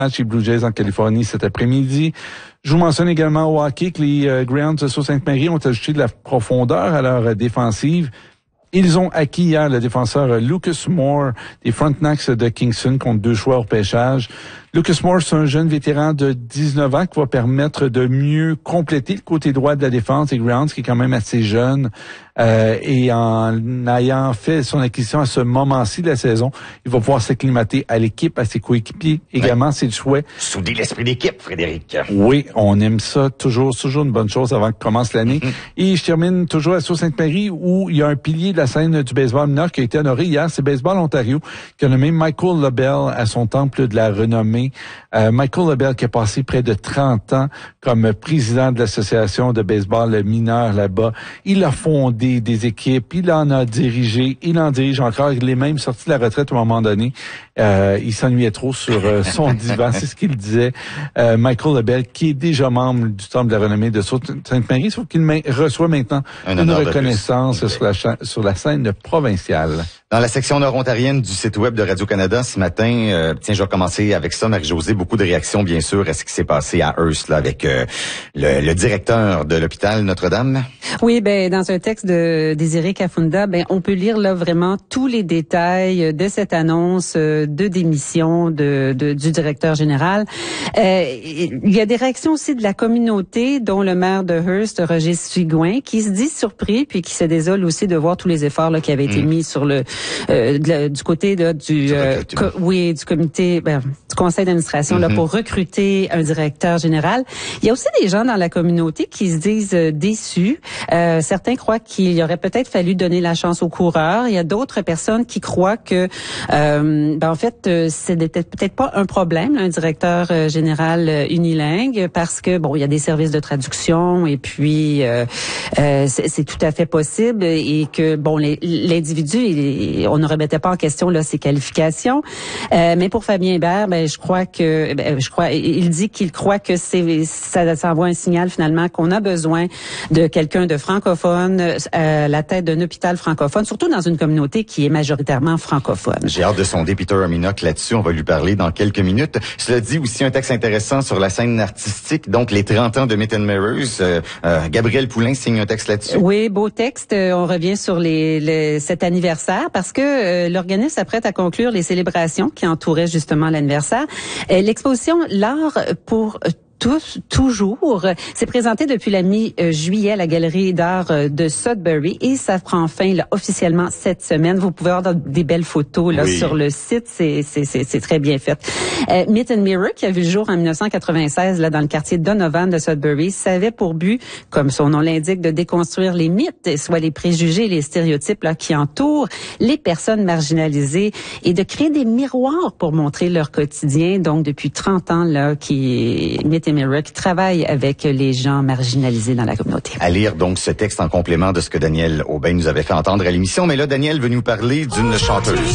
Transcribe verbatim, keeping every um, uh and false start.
match des Blue Jays en Californie cet après-midi. Je vous mentionne également au hockey que les euh, Greyhounds de Sault-Sainte-Marie ont ajouté de la profondeur à leur euh, défensive. Ils ont acquis hier le défenseur Lucas Moore des Frontenacs de Kingston contre deux choix au pêchage. Lucas Moore, c'est un jeune vétéran de dix-neuf ans qui va permettre de mieux compléter le côté droit de la défense des Greyhounds, qui est quand même assez jeune. Euh, et en ayant fait son acquisition à ce moment-ci de la saison, il va pouvoir s'acclimater à l'équipe, à ses coéquipiers. Également, ouais. C'est le souhait. Souder l'esprit d'équipe, Frédéric. Oui, on aime ça. Toujours, toujours une bonne chose avant que commence l'année. Mm-hmm. Et je termine toujours à Sault-Sainte-Marie où il y a un pilier de la scène du baseball mineur qui a été honoré hier. C'est Baseball Ontario qui a nommé Michael Lebel à son temple de la renommée. Euh, Michael Lebel qui a passé près de trente ans comme président de l'association de baseball mineur là-bas. Il a fondé des équipes, il en a dirigé, il en dirige encore. Il est même sorti de la retraite à un moment donné. Euh, il s'ennuyait trop sur euh, son divan, c'est ce qu'il disait. Euh, Michael Lebel, qui est déjà membre du temple de la renommée de Sault-Sainte-Marie, sauf qu'il reçoit maintenant Un une reconnaissance sur la, sur la scène provinciale. Dans la section nord-ontarienne du site web de Radio-Canada ce matin, euh, tiens, je vais commencer avec ça, Marie-Josée, beaucoup de réactions, bien sûr, à ce qui s'est passé à Hearst, là, avec euh, le, le directeur de l'hôpital Notre-Dame. Oui, ben dans un texte de Désiré Kafunda, ben on peut lire là vraiment tous les détails de cette annonce de démission de, de du directeur général. Euh, il y a des réactions aussi de la communauté, dont le maire de Hearst, Roger Sigouin, qui se dit surpris puis qui se désole aussi de voir tous les efforts là qui avaient été mmh. mis sur le Euh, de, du côté là, du euh, co- oui du comité ben, du conseil d'administration mm-hmm. là pour recruter un directeur général. Il y a aussi des gens dans la communauté qui se disent euh, déçus. Euh, certains croient qu'il y aurait peut-être fallu donner la chance aux coureurs. Il y a d'autres personnes qui croient que euh, ben, en fait euh, c'était peut-être pas un problème là, un directeur euh, général euh, unilingue parce que bon il y a des services de traduction et puis euh, euh, c'est, c'est tout à fait possible et que bon les, l'individu il on ne remettait pas en question là ses qualifications, euh, mais pour Fabien Hébert, ben je crois que ben, je crois il dit qu'il croit que c'est ça, ça envoie un signal finalement qu'on a besoin de quelqu'un de francophone à la tête d'un hôpital francophone, surtout dans une communauté qui est majoritairement francophone. J'ai hâte de sonder Peter Ominoc là-dessus, on va lui parler dans quelques minutes. Cela dit aussi un texte intéressant sur la scène artistique, donc les trente ans de Myth and Mirrors. Euh, euh, Gabriel Poulain signe un texte là-dessus. Oui, beau texte. On revient sur les, les cet anniversaire. Parce que euh, l'organisme s'apprête à conclure les célébrations qui entouraient justement l'anniversaire. Euh, l'exposition L'art pour tous, toujours. C'est présenté depuis la mi-juillet à la Galerie d'art de Sudbury et ça prend fin là, officiellement cette semaine. Vous pouvez avoir des belles photos là oui. sur le site, c'est, c'est, c'est, c'est très bien fait. Euh, Myth and Mirror, qui a vu le jour en dix-neuf cent quatre-vingt-seize là dans le quartier Donovan de Sudbury, ça avait pour but, comme son nom l'indique, de déconstruire les mythes, soit les préjugés, les stéréotypes là qui entourent les personnes marginalisées et de créer des miroirs pour montrer leur quotidien. Donc depuis trente ans là, qui Myth Mirror, qui travaille avec les gens marginalisés dans la communauté. À lire donc ce texte en complément de ce que Daniel Aubin nous avait fait entendre à l'émission. Mais là, Daniel veut nous parler d'une chanteuse.